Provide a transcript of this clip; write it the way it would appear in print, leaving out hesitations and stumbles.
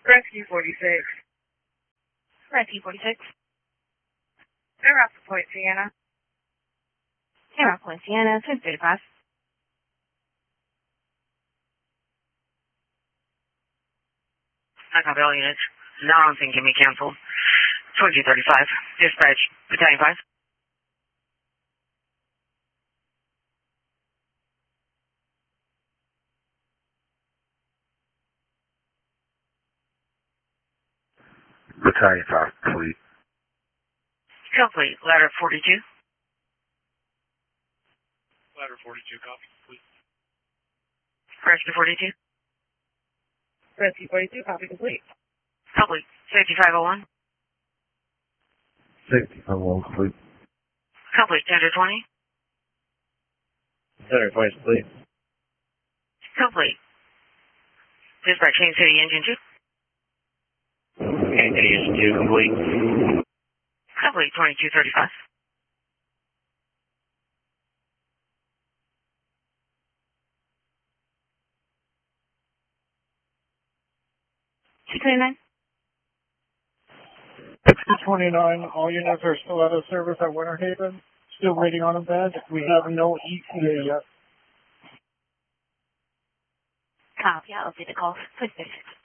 Rescue 46. Rescue 46. They're off to Point Sienna. They're off Point Sienna, 235. I copy all units. Non-thing can be canceled. 2235. Dispatch, Battalion 5. Battalion 5, complete. Complete. Ladder 42. Ladder 42, copy, complete. Rescue 42. Rescue 42, copy complete. Complete. Safety 501. Safety 501, complete. Complete. Center 20. Center 20, complete. Complete. Dispatch, Kansas City Engine 2. Kansas City Engine 2, complete. Complete. 2235. $229, all units are still out of service at Winter Haven. Still waiting on a bed. We have no ETA yet. Copy. I'll update the call. 236.